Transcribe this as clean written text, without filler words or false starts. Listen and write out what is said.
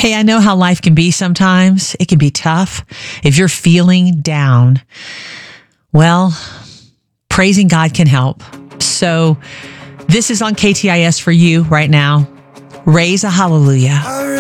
Hey, I know how life can be sometimes. It can be tough. If you're feeling down, well, praising God can help. So this is on KTIS for you right now. Raise a hallelujah.